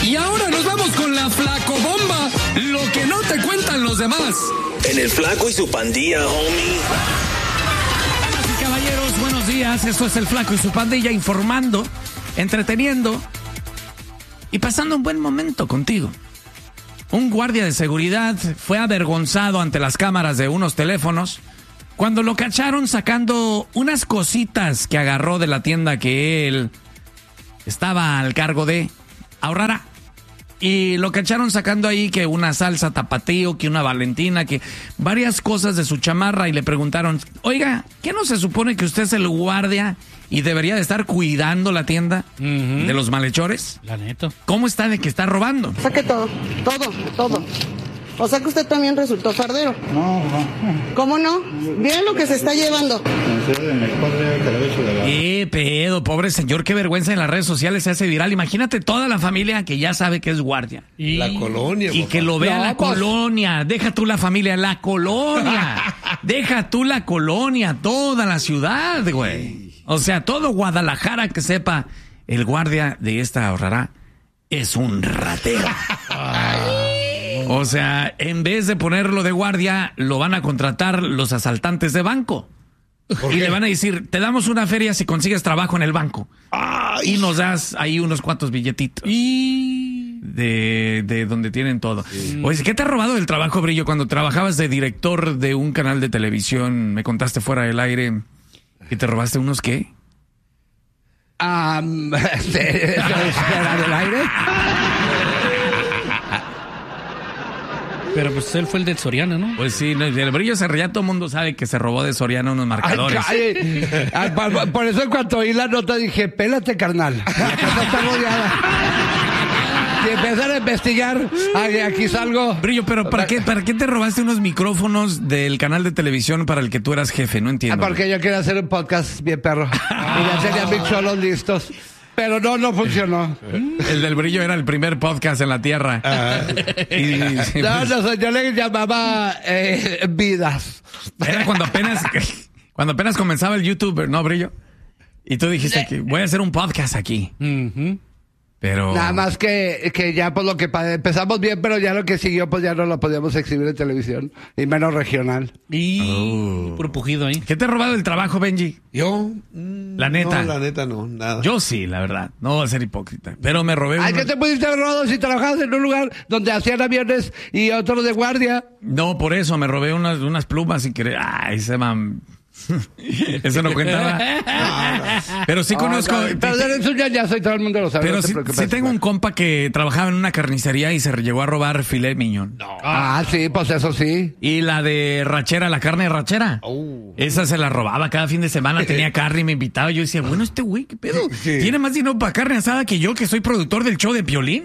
Y ahora nos vamos con la Flacobomba, lo que no te cuentan los demás. En el Flaco y su pandilla, homie. Damas y caballeros, buenos días. Esto es el Flaco y su pandilla, informando, entreteniendo y pasando un buen momento contigo. Un guardia de seguridad fue avergonzado ante las cámaras de unos teléfonos cuando lo cacharon sacando unas cositas que agarró de la tienda que él estaba al cargo de Aurrará. Y lo cacharon sacando ahí que una salsa tapatío, que una Valentina, que varias cosas de su chamarra, y le preguntaron, oiga, ¿qué no se supone que usted es el guardia y debería de estar cuidando la tienda de los malhechores? La neta. ¿Cómo está de que está robando? Saque todo. O sea que usted también resultó fardero. No. ¿Cómo no? Vean lo que se está llevando. ¿Qué pedo, pobre señor? Qué vergüenza, en las redes sociales se hace viral. Imagínate toda la familia que ya sabe que es guardia. La colonia. Y que lo vea la colonia. Deja tú la familia, la colonia. Deja tú la colonia, toda la ciudad, güey. O sea, todo Guadalajara que sepa, el guardia de esta Aurrará es un ratero. O sea, en vez de ponerlo de guardia, lo van a contratar los asaltantes de banco. Y le van a decir, te damos una feria si consigues trabajo en el banco. Y nos das ahí unos cuantos billetitos. De donde tienen todo. Oye, ¿qué te ha robado del trabajo, Brillo? Cuando trabajabas de director de un canal de televisión, me contaste fuera del aire que te robaste unos ¿qué? ¿Fuera del aire? Pero pues él fue el de Soriana, ¿no? Pues sí, el Brillo ya todo el mundo sabe que se robó de Soriana unos marcadores. Por eso en cuanto oí la nota dije, pélate, carnal. La casa está rodeada. Y empezar a investigar, aquí salgo. Brillo, pero ¿para qué te robaste unos micrófonos del canal de televisión para el que tú eras jefe? No entiendo. Porque yo quería hacer un podcast bien perro. Y ya tenía mis solos listos. Pero no funcionó. El del Brillo era el primer podcast en la tierra. Yo le llamaba Vidas. Era cuando apenas comenzaba el YouTube, ¿no, Brillo? Y tú dijiste que voy a hacer un podcast aquí. Pero... Nada más que ya por lo que empezamos bien, pero ya lo que siguió pues ya no lo podíamos exhibir en televisión. Y menos regional. Puro pujido ahí. ¿Qué te ha robado el trabajo, Benji? ¿Yo? La neta. No, la neta no, nada. Yo sí, la verdad. No voy a ser hipócrita. Pero me robé ¿qué te pudiste haber robado si trabajabas en un lugar donde hacían aviones y otros de guardia? No, por eso me robé unas plumas sin querer. Ay, se man... Eso no cuenta. Pero sí conozco. Pero eres un ñañazo y todo el mundo lo sabe. Pero no sí tengo un compa que trabajaba en una carnicería y se llegó a robar filet mignon. Sí, pues eso sí. Y la de rachera, la carne de rachera. Esa se la robaba cada fin de semana. Tenía carne y me invitaba. Yo decía, bueno, este güey, ¿qué pedo? Tiene más dinero para carne asada que yo, que soy productor del show de Piolín.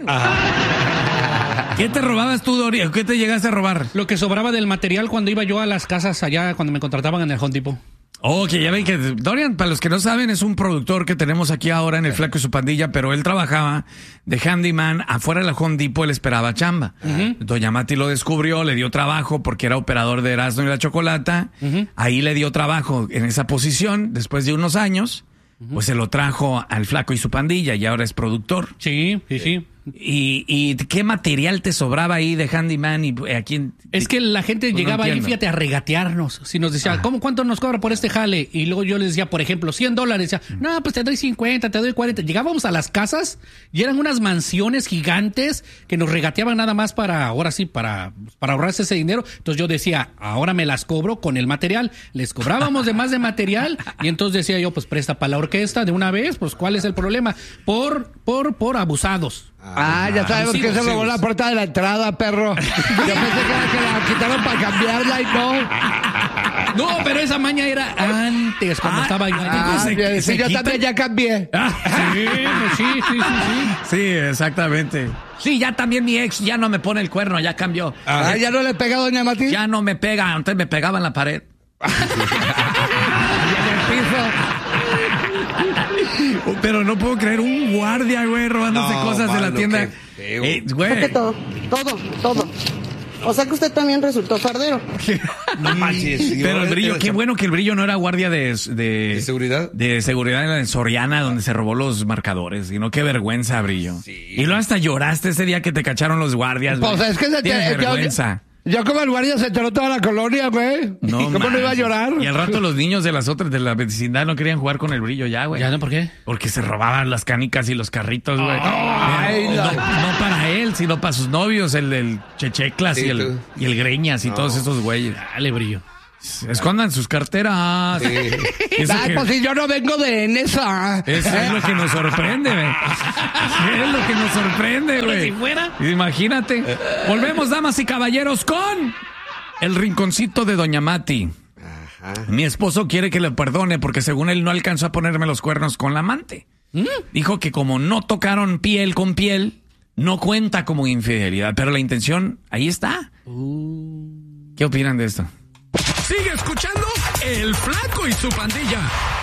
¿Qué te robabas tú, Doria? ¿Qué te llegaste a robar? Lo que sobraba del material cuando iba yo a las casas allá, cuando me contrataban en el Home Depot. Que ya ven que Dorian, para los que no saben, es un productor que tenemos aquí ahora en el Flaco y su pandilla, pero él trabajaba de handyman afuera de la Home Depot, él esperaba chamba. Doña Mati lo descubrió, le dio trabajo porque era operador de Erasmo y la Chocolata. Ahí le dio trabajo en esa posición, después de unos años, pues se lo trajo al Flaco y su pandilla y ahora es productor. Sí. ¿Y qué material te sobraba ahí de handyman? Y a quién? Es que la gente Pues llegaba no ahí, entiendo. fíjate, a regatearnos. Si nos decía, ¿cuánto nos cobra por este jale? Y luego yo les decía, por ejemplo, $100. Decía, no, pues te doy 50, te doy 40. Llegábamos a las casas y eran unas mansiones gigantes que nos regateaban nada más para ahorrarse ese dinero. Entonces yo decía, ahora me las cobro con el material. Les cobrábamos de más de material y entonces decía yo, pues presta para la orquesta de una vez. Pues ¿cuál es el problema? Por abusados. Ya sabemos que se robó la puerta de la entrada, perro. Yo pensé que la quitaron para cambiarla y no. No, pero esa maña era antes, cuando estaba yo. Yo también ya cambié. Sí. Sí, exactamente. Sí, ya también mi ex ya no me pone el cuerno, ya cambió. ¿Ya no le pega a doña Mati? Ya no me pega, antes me pegaba en la pared. Pero no puedo creer un guardia, güey, robándose cosas de la tienda. Saque todo. O sea que usted también resultó fardero. No manches. Pero el brillo, qué bueno que el brillo no era guardia de seguridad. De seguridad en Soriana, donde se robó los marcadores. Sino qué vergüenza, brillo. Sí. Y luego hasta lloraste ese día que te cacharon los guardias. Pues güey. es que se Tienes vergüenza. Yo como el guardia se enteró toda la colonia, güey. No, ¿Cómo no iba a llorar? Y al rato los niños de la vecindad no querían jugar con el brillo ya, güey. ¿Ya no? ¿Por qué? Porque se robaban las canicas y los carritos, güey. Ay, no, no. no para él, sino para sus novios, el Checheclas Sí, y el Greñas y todos esos güeyes. Dale, brillo. Escondan sus carteras. Eso Ay, que- pues si yo no vengo de esa. Eso es lo que nos sorprende, güey. Es lo que nos sorprende, Pero güey. si fuera. Imagínate. Volvemos, damas y caballeros, con el rinconcito de Doña Mati. Mi esposo quiere que le perdone porque según él no alcanzó a ponerme los cuernos con la amante. Dijo que como no tocaron piel con piel, no cuenta como infidelidad. Pero la intención, ahí está. ¿Qué opinan de esto? Sigue escuchando El Flaco y su Pandilla.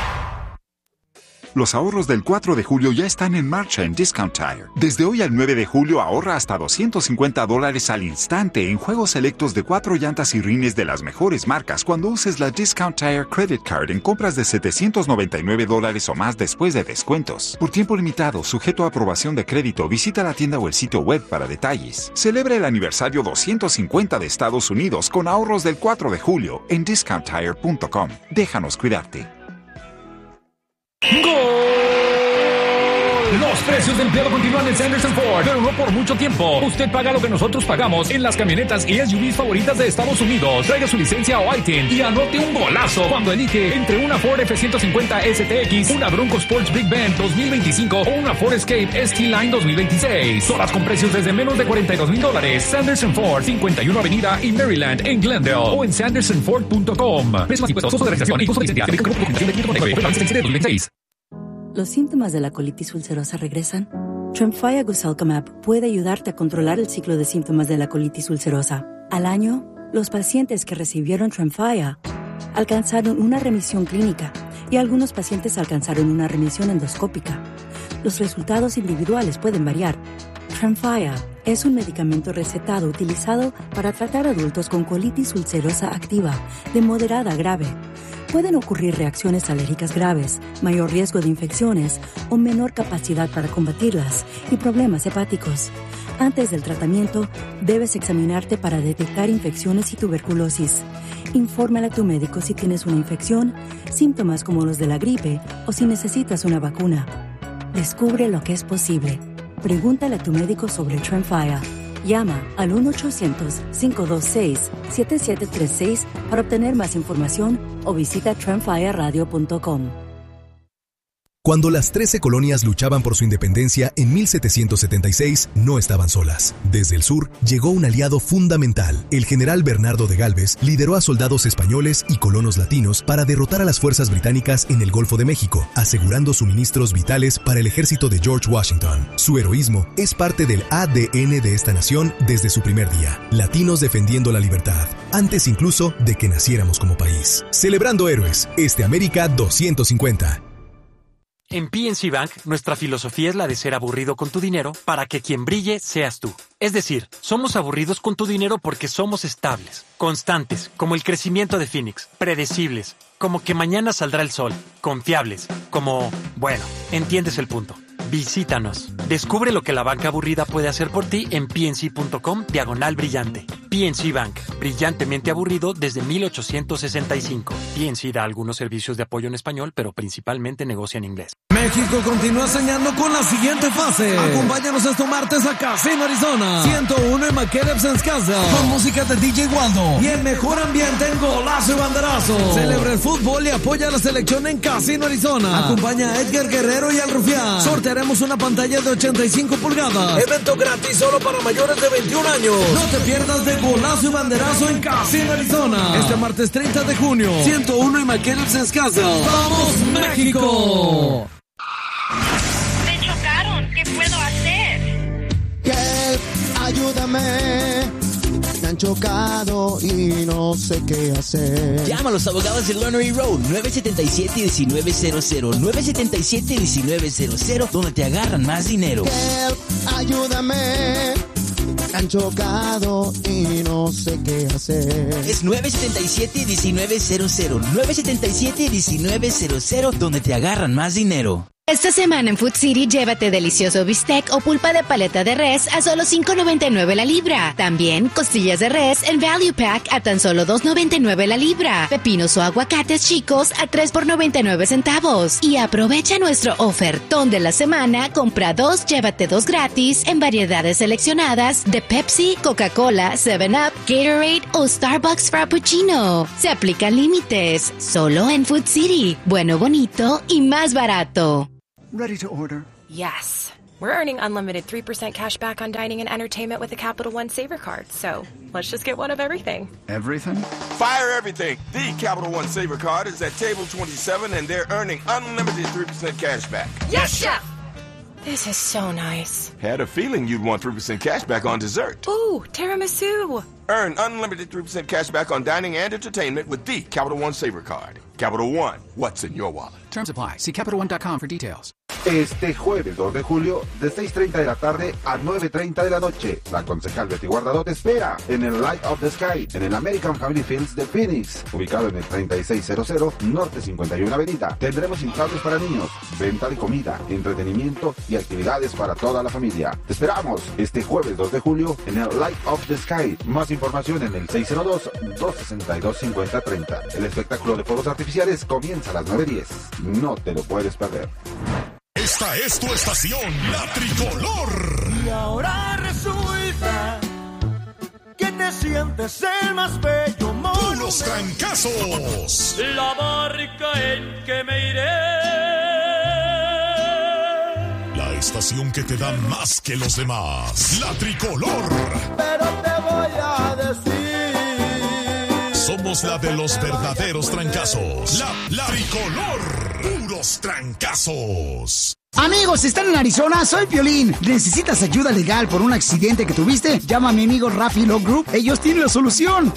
Los ahorros del 4 de julio ya están en marcha en Discount Tire. Desde hoy al 9 de julio ahorra hasta $250 al instante en juegos selectos de 4 llantas y rines de las mejores marcas cuando uses la Discount Tire Credit Card en compras de $799 o más después de descuentos. Por tiempo limitado, sujeto a aprobación de crédito, visita la tienda o el sitio web para detalles. Celebra el aniversario 250 de Estados Unidos con ahorros del 4 de julio en discounttire.com. Déjanos cuidarte. Los precios de empleado continúan en Sanderson Ford, pero no por mucho tiempo. Usted paga lo que nosotros pagamos en las camionetas y SUVs favoritas de Estados Unidos. Traiga su licencia o ITIN y anote un golazo cuando elige entre una Ford F-150 STX, una Bronco Sports Big Bend 2025 o una Ford Escape ST-Line 2026. Todas con precios desde menos de $42,000. Sanderson Ford, 51 Avenida y Maryland en Glendale o en sandersonford.com. Precios más impuestos, costo de registración y costo de licencia. De 2006. ¿Los síntomas de la colitis ulcerosa regresan? Tremfya Guselkumab puede ayudarte a controlar el ciclo de síntomas de la colitis ulcerosa. Al año, los pacientes que recibieron Tremfya alcanzaron una remisión clínica y algunos pacientes alcanzaron una remisión endoscópica. Los resultados individuales pueden variar. Tremfya es un medicamento recetado utilizado para tratar adultos con colitis ulcerosa activa de moderada a grave. Pueden ocurrir reacciones alérgicas graves, mayor riesgo de infecciones o menor capacidad para combatirlas y problemas hepáticos. Antes del tratamiento, debes examinarte para detectar infecciones y tuberculosis. Infórmale a tu médico si tienes una infección, síntomas como los de la gripe o si necesitas una vacuna. Descubre lo que es posible. Pregúntale a tu médico sobre Tremfya. Llama al 1-800-526-7736 para obtener más información o visita tremfyaradio.com. Cuando las 13 colonias luchaban por su independencia en 1776, no estaban solas. Desde el sur llegó un aliado fundamental. El general Bernardo de Gálvez lideró a soldados españoles y colonos latinos para derrotar a las fuerzas británicas en el Golfo de México, asegurando suministros vitales para el ejército de George Washington. Su heroísmo es parte del ADN de esta nación desde su primer día. Latinos defendiendo la libertad, antes incluso de que naciéramos como país. Celebrando héroes, América 250. En PNC Bank, nuestra filosofía es la de ser aburrido con tu dinero para que quien brille seas tú. Es decir, somos aburridos con tu dinero porque somos estables, constantes, como el crecimiento de Phoenix, predecibles, como que mañana saldrá el sol, confiables, como, bueno, entiendes el punto. Visítanos. Descubre lo que la banca aburrida puede hacer por ti en pnc.com/brillante. PNC Bank, brillantemente aburrido desde 1865. PNC da algunos servicios de apoyo en español, pero principalmente negocia en inglés. México continúa soñando con la siguiente fase. Acompáñanos este martes a Casino Arizona 101 en McKellips Castle con música de DJ Waldo y el mejor ambiente en golazo y banderazo. Celebra el fútbol y apoya a la selección en Casino Arizona. Acompaña a Edgar Guerrero y al Rufián. Sortearemos una pantalla de 85 pulgadas. Evento gratis solo para mayores de 21 años. No te pierdas de golazo y banderazo en Casino Arizona. Este martes 30 de junio 101 en McKellips Castle. ¡Vamos México! Me chocaron, ¿qué puedo hacer? Help, ayúdame. Me han chocado y no sé qué hacer. Llama a los abogados de Lonery Road 977-1900 977-1900, donde te agarran más dinero. Help, ayúdame. Han chocado y no sé qué hacer. Es 977-1900. 977-1900, donde te agarran más dinero. Esta semana en Food City, llévate delicioso bistec o pulpa de paleta de res a solo $5.99 la libra. También costillas de res en Value Pack a tan solo $2.99 la libra. Pepinos o aguacates chicos a 3 por 99 centavos. Y aprovecha nuestro ofertón de la semana. Compra 2, llévate 2 gratis en variedades seleccionadas de Pepsi, Coca-Cola, 7-Up, Gatorade o Starbucks Frappuccino. Se aplican límites. Solo en Food City. Bueno, bonito y más barato. Ready to order? Yes. We're earning unlimited 3% cash back on dining and entertainment with the Capital One Saver Card. So let's just get one of everything. Everything? Fire everything. The Capital One Saver Card is at table 27 and they're earning unlimited 3% cash back. Yes, Chef! This is so nice. Had a feeling you'd want 3% cash back on dessert. Ooh, tiramisu. Earn unlimited 3% cash back on dining and entertainment with the Capital One Saver Card. Capital One, what's in your wallet? Terms apply. See CapitalOne.com for details. Este jueves 2 de julio, de 6:30 de la tarde a 9:30 de la noche, la concejal Betty Guardado te espera en el Light of the Sky, en el American Family Fields de Phoenix, ubicado en el 3600 Norte 51 Avenida. Tendremos inflables para niños, venta de comida, entretenimiento y actividades para toda la familia. Te esperamos este jueves 2 de julio en el Light of the Sky. Más información en el 602-262-5030. El espectáculo de fuegos artificiales comienza a las 9:10. No te lo puedes perder. Esta es tu estación, La Tricolor. Y ahora resulta que te sientes el más bello mono. Puros trancazos. La barca en que me iré. La estación que te da más que los demás. La Tricolor. Pero te voy a decir. Somos la de los verdaderos trancazos. La Tricolor. Puros trancazos. Amigos, ¿están en Arizona? Soy Piolín. ¿Necesitas ayuda legal por un accidente que tuviste? Llama a mi amigo Rafi Law Group. Ellos tienen la solución.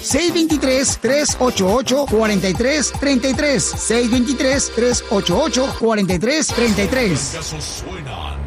623-388-4333. 623-388-4333. Los casos suenan